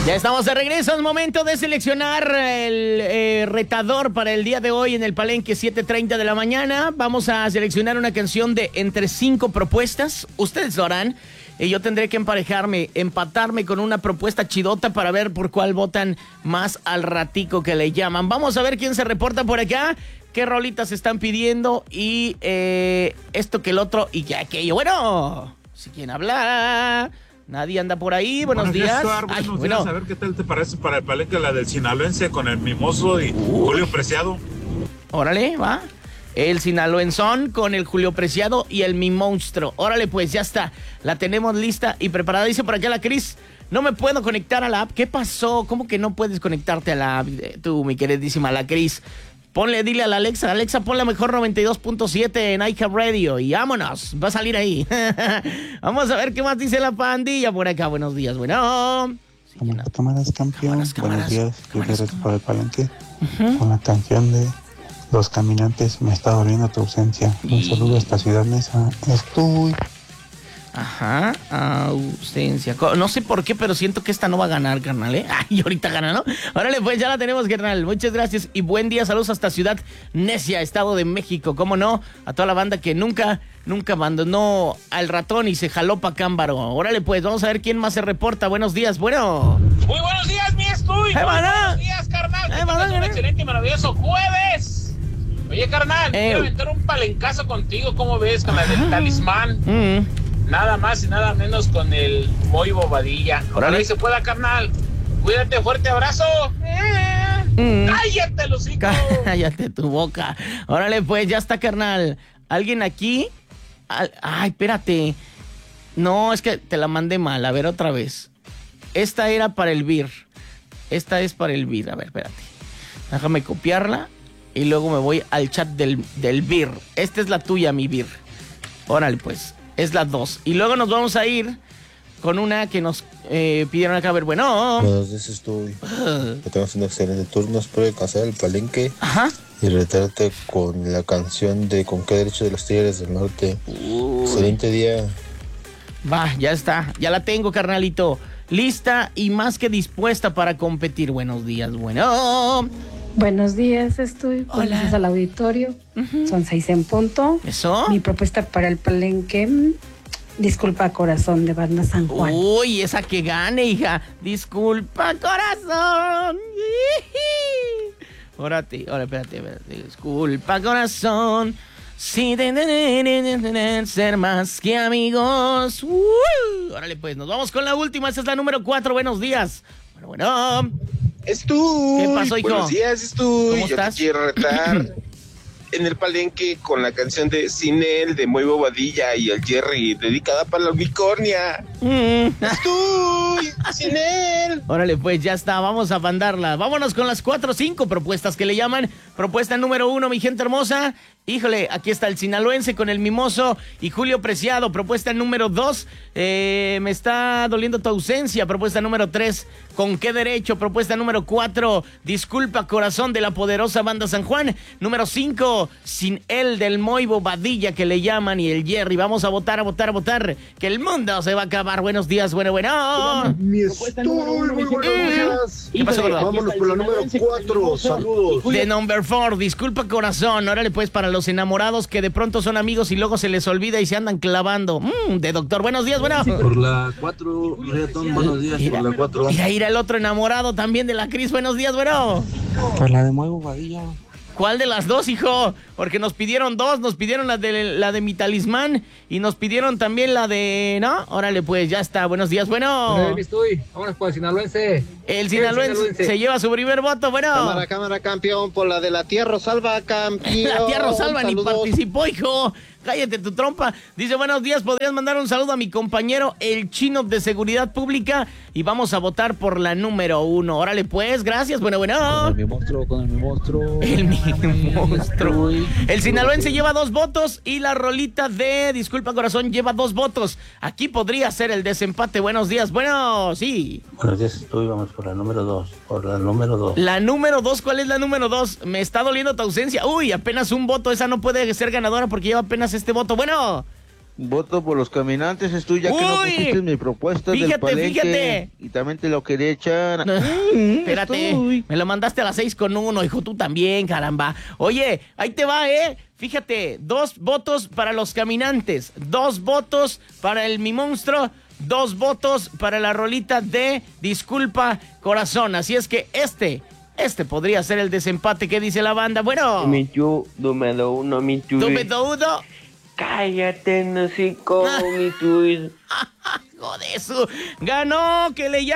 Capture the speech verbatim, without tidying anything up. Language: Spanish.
Ya estamos de regreso, es momento de seleccionar el eh, retador para el día de hoy en el Palenque, siete treinta de la mañana. Vamos a seleccionar una canción de entre cinco propuestas, ustedes lo harán, y yo tendré que emparejarme, empatarme con una propuesta chidota para ver por cuál votan más al ratico que le llaman. Vamos a ver quién se reporta por acá, qué rolitas están pidiendo y eh, esto que el otro y que aquello. Bueno, si quieren hablar... Nadie anda por ahí, buenos, buenos días. días buenos Ay, días, bueno. A ver qué tal te parece para el Palenque la del sinaloense con el Mimoso y uh. Julio Preciado. Órale, va. El sinaloenzón con el Julio Preciado y el Mi Monstruo. Órale, pues ya está. La tenemos lista y preparada. Dice por acá la Cris, no me puedo conectar a la app. ¿Qué pasó? ¿Cómo que no puedes conectarte a la app? Tú, mi queridísima la Cris. Ponle, dile a la Alexa, Alexa, ponle mejor noventa y dos punto siete en iHeart Radio y vámonos, va a salir ahí. Vamos a ver qué más dice la pandilla por acá. Buenos días, bueno. Sí, ¿Cómo cámaras, campeón? Cámaras, cámaras, Buenos días, cámaras, cámaras, por el Palenque. Uh-huh. Con la canción de Los Caminantes, me está doliendo tu ausencia. Un y... saludo a esta ciudad mesa. Estoy... Ajá, ausencia. No sé por qué, pero siento que esta no va a ganar, carnal, ¿eh? Ay, ahorita gana, ¿no? Órale, pues ya la tenemos, carnal. Muchas gracias y buen día. Saludos hasta Ciudad Necia, Estado de México. ¿Cómo no? A toda la banda que nunca, nunca abandonó al ratón y se jaló pa' Cámbaro. Órale, pues, vamos a ver quién más se reporta. Buenos días, bueno. Muy buenos días, mi estuy. Muy buenos días, carnal. Que tengas un excelente y maravilloso jueves. Oye, carnal, eh. quiero aventar un palencazo contigo. ¿Cómo ves con la del talismán? Mm. Nada más y nada menos con el Moy Bobadilla. Ahora ahí se pueda, carnal. Cuídate, fuerte abrazo. Eh, mm. Cállate, Lucico. Cállate tu boca. Órale, pues, ya está, carnal. ¿Alguien aquí? Ay, espérate. No, es que te la mandé mal. A ver, otra vez. Esta era para el B I R. Esta es para el B I R. A ver, espérate. Déjame copiarla. Y luego me voy al chat del, del B I R. Esta es la tuya, mi B I R. Órale, pues. Es la dos. Y luego nos vamos a ir con una que nos eh, pidieron acá. A ver, bueno. Buenos días, estoy. Uh. Que tengas un excelente turno. Espero alcanzar el Palenque. Ajá. Y retarte con la canción de Con qué derecho de los Tigres del Norte. Uy. Excelente día. Va, ya está. Ya la tengo, carnalito. Lista y más que dispuesta para competir. Buenos días, bueno. Buenos días, estoy. Hola. Gracias al auditorio. Uh-huh. Son seis en punto. ¿Eso? Mi propuesta para el Palenque, Disculpa Corazón, de Banda San Juan. Uy, esa que gane, hija. Disculpa Corazón. Órate, órale, espérate, espérate. Disculpa Corazón. Si te de ser más que amigos. Uh, órale, pues, nos vamos con la última. Esta es la número cuatro. Buenos días. Bueno, bueno. Estuy. ¿Qué pasó, hijo? Buenos días, Estuy. ¿Cómo Yo estás? te quiero retar en el Palenque con la canción de Sin Él, de Moy Bobadilla y el Jerry, dedicada para la unicornia. Mm. Estuy sin él. Órale, pues ya está, vamos a mandarla. Vámonos con las cuatro o cinco propuestas que le llaman. Propuesta número uno, mi gente hermosa. Híjole, aquí está el sinaloense con el Mimoso y Julio Preciado. Propuesta número dos, eh, me está doliendo tu ausencia. Propuesta número tres, ¿con qué derecho? Propuesta número cuatro, Disculpa Corazón, de la poderosa Banda San Juan. Número cinco, Sin Él, del Moy Bobadilla, que le llaman, y el Jerry. Vamos a votar, a votar, a votar, que el mundo se va a acabar. Buenos días, bueno, bueno. Mi estoy, muy buenos días. ¿Qué pasó, gordo? Vámonos por la número cuatro, saludos. De number four, Disculpa Corazón. Órale, pues, para los enamorados que de pronto son amigos y luego se les olvida y se andan clavando. Mm, de doctor, buenos días, bueno. Por la cuatro, Reggaetón, buenos días, mira, por la cuatro. Mira, ir el otro enamorado también de la Cris, buenos días, bueno. Por la de Moy Bobadilla. ¿Cuál de las dos, hijo? Porque nos pidieron dos, nos pidieron la de la de mi talismán y nos pidieron también la de... ¿No? Órale, pues, ya está. Buenos días, bueno. Estoy. Vámonos por el sinaloense. El sinaloense, el sinaloense se lleva su primer voto, bueno. Cámara, cámara, campeón, por la de la Tierra Salva, campeón. La Tierra Salva Saludos. Ni participó, hijo. Cállate tu trompa. Dice, buenos días, ¿podrías mandar un saludo a mi compañero, el Chino de Seguridad Pública? Y vamos a votar por la número uno. Órale, pues, gracias, bueno, bueno. Con el mi monstruo, con el mi monstruo. El mi monstruo. El sinaloense lleva dos votos y la rolita de Disculpa Corazón lleva dos votos. Aquí podría ser el desempate. Buenos días, bueno, sí. Buenos días, estoy, vamos por la número dos, por la número dos. La número dos, ¿cuál es la número dos? Me está doliendo tu ausencia. Uy, apenas un voto, esa no puede ser ganadora porque lleva apenas este voto. Bueno. Voto por los caminantes, es tuya que no Uy. pusiste mi propuesta Fíjate, del palenque. fíjate. Y también te lo quería echar. No, Mm, espérate, estoy. me lo mandaste a las seis con uno, hijo, tú también, caramba. Oye, ahí te va, ¿eh? Fíjate, dos votos para los caminantes, dos votos para el Mi Monstruo, dos votos para la rolita de Disculpa Corazón. Así es que este, este podría ser el desempate que dice la banda. Bueno, Mi chu, número uno, mi chu. número uno. Cállate, no sé cómo, mi chu. Joder, su ganó, que le